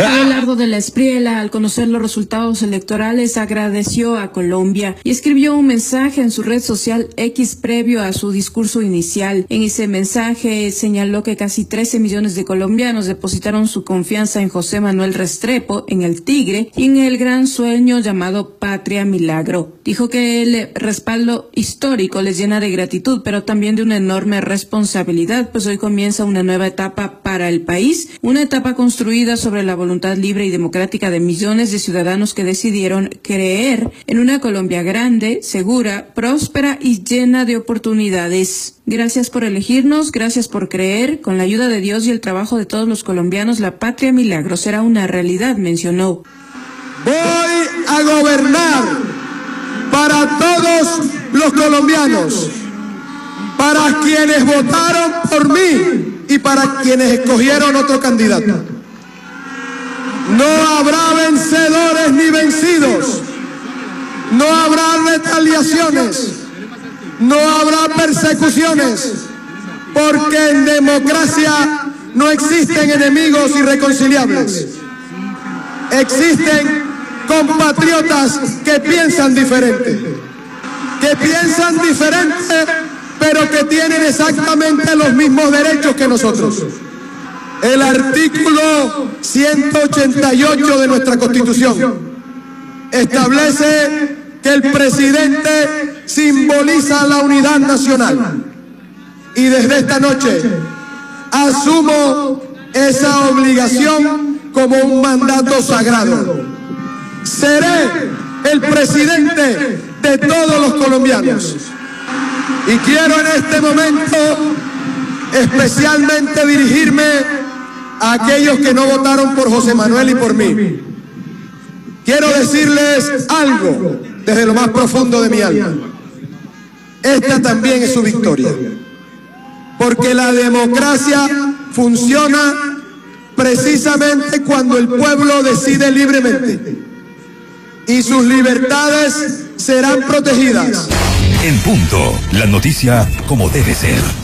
Abelardo de la Espriella, al conocer los resultados electorales, agradeció a Colombia y escribió un mensaje en su red social X previo a su discurso inicial. En ese mensaje señaló que casi 13 millones de colombianos depositaron su confianza en José Manuel Restrepo, en el Tigre y en el gran sueño llamado Patria Milagro. Dijo que el respaldo histórico les llena de gratitud, pero también de una enorme responsabilidad, pues hoy comienza una nueva etapa para el país, una etapa construida sobre la voluntad libre y democrática de millones de ciudadanos que decidieron creer en una Colombia grande, segura, próspera y llena de oportunidades. Gracias por elegirnos, gracias por creer. Con la ayuda de Dios y el trabajo de todos los colombianos, la Patria Milagro será una realidad, mencionó. Voy a gobernar para todos los colombianos, para quienes votaron por mí y para quienes escogieron otro candidato. No habrá vencedores ni vencidos, no habrá retaliaciones, no habrá persecuciones, porque en democracia no existen enemigos irreconciliables. Existen compatriotas que piensan diferente, pero que tienen exactamente los mismos derechos que nosotros. El artículo 188 de nuestra Constitución establece que el presidente simboliza la unidad nacional. Y desde esta noche asumo esa obligación como un mandato sagrado. Seré el presidente de todos los colombianos. Y quiero en este momento especialmente dirigirme a aquellos que no votaron por José Manuel y por mí. Quiero decirles algo desde lo más profundo de mi alma. Esta también es su victoria, porque la democracia funciona precisamente cuando el pueblo decide libremente y sus libertades serán protegidas. En punto, la noticia como debe ser.